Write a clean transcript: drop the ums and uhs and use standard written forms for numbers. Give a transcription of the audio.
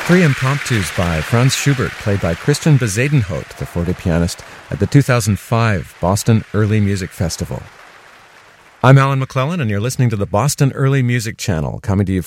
Three impromptus by Franz Schubert, played by Christian Bezuidenhout, the forte pianist, at the 2005 Boston Early Music Festival. I'm Alan McClellan, and you're listening to the Boston Early Music Channel, coming to you